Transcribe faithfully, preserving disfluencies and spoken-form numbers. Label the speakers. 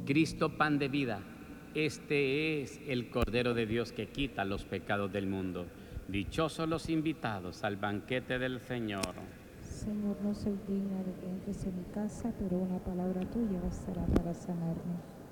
Speaker 1: Cristo, pan de vida, este es el Cordero de Dios que quita los pecados del mundo. Dichosos los invitados al banquete del Señor.
Speaker 2: Señor, no soy digna de que entres en mi casa, pero una palabra tuya bastará para sanarme.